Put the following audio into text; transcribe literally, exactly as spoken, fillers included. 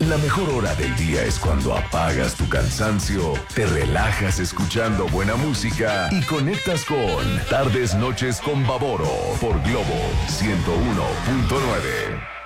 La mejor hora del día es cuando apagas tu cansancio, te relajas escuchando buena música y conectas con Tardes Noches con Baboro por Globo ciento uno punto nueve.